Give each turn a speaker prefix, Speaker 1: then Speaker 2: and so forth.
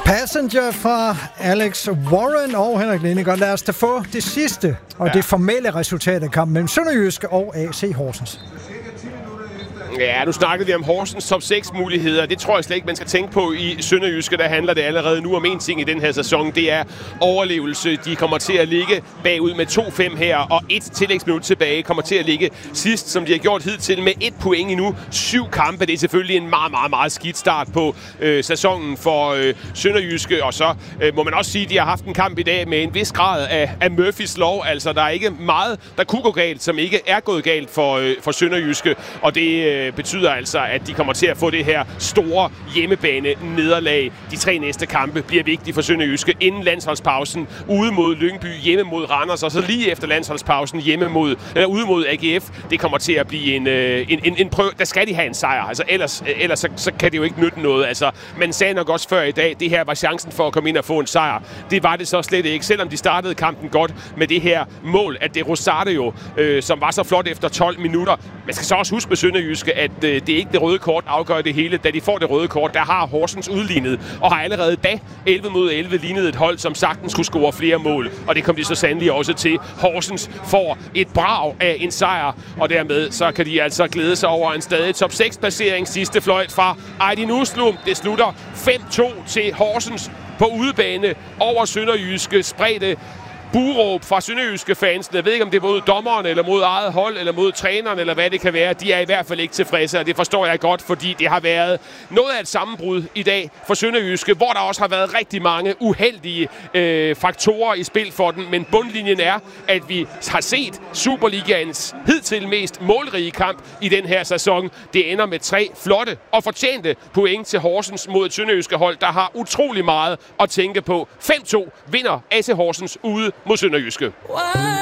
Speaker 1: Passenger fra Alex Warren og Henrik Lindegaard. Lad os da få det sidste og det formelle resultat af kampen mellem SønderjyskE og AC Horsens.
Speaker 2: Ja, nu snakkede vi om Horsens top 6 muligheder. Det tror jeg slet ikke, man skal tænke på i SønderjyskE. Der handler det allerede nu om en ting i den her sæson. Det er overlevelse. De kommer til at ligge bagud med 2-5 her, og et tillægsminut tilbage. Kommer til at ligge sidst, som de har gjort hidtil, med 1 point endnu. 7 kampe. Det er selvfølgelig en meget, meget, meget skidt start på sæsonen for SønderjyskE. Og så må man også sige, at de har haft en kamp i dag med en vis grad af Murphys lov. Altså, der er ikke meget, der kunne gå galt, som ikke er gået galt for SønderjyskE. Og det betyder altså, at de kommer til at få det her store hjemmebane-nederlag. De 3 næste kampe bliver vigtige for SønderjyskE inden landsholdspausen. Ude mod Lyngby, hjemme mod Randers, og så lige efter landsholdspausen ude mod AGF. Det kommer til at blive en prøve. Der skal de have en sejr. Altså, ellers så kan det jo ikke nytte noget. Altså, man sagde nok også før i dag, det her var chancen for at komme ind og få en sejr. Det var det så slet ikke, selvom de startede kampen godt med det her mål, at det Rosario, som var så flot efter 12 minutter. Man skal så også huske med SønderjyskE, at det ikke det røde kort afgør det hele. Da de får det røde kort, der har Horsens udlignet, og har allerede da 11 mod 11 lignet et hold, som sagtens skulle score flere mål. Og det kom de så sandelig også til. Horsens får et brag af en sejr, og dermed så kan de altså glæde sig over en stadig top 6 placering. Sidste fløjt fra Aydin Uslum. Det slutter 5-2 til Horsens på udebane over SønderjyskE. Spredte buråb fra SønderjyskE-fansen. Jeg ved ikke, om det er mod dommeren, eller mod eget hold, eller mod træneren, eller hvad det kan være. De er i hvert fald ikke tilfredse, og det forstår jeg godt, fordi det har været noget af et sammenbrud i dag for SønderjyskE, hvor der også har været rigtig mange uheldige faktorer i spil for den. Men bundlinjen er, at vi har set Superligaens hidtil mest målrige kamp i den her sæson. Det ender med 3 flotte og fortjente point til Horsens mod et SønderjyskE-hold, der har utrolig meget at tænke på. 5-2 vinder AC Horsens ude mod SønderjyskE.